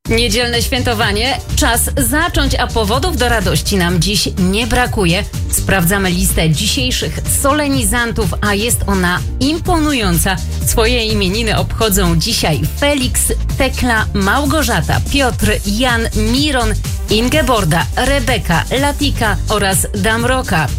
Niedzielne świętowanie, czas zacząć, a powodów do radości nam dziś nie brakuje. Sprawdzamy listę dzisiejszych solenizantów, a jest ona imponująca. Swoje imieniny obchodzą dzisiaj Felix, Tekla, Małgorzata, Piotr, Jan, Miron, Ingeborda, Rebeka, Latika oraz Damroka.